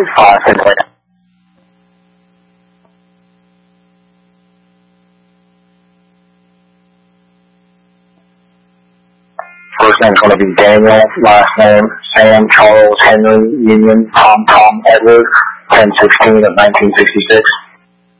Send it later. First name's going to be Daniel, last name Sam Charles Henry Union Tom Edward, 10/16 of 1966.